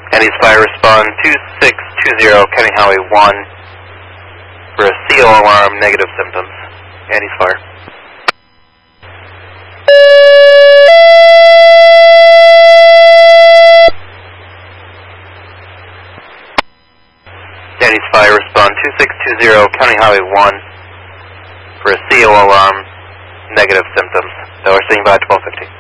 Andy's fire, respond 2620 County Highway 1 for a CO alarm, negative symptoms. Andy's fire. Andy's fire, respond 2620 County Highway 1 for a CO alarm, negative symptoms. We're seeing by 1250.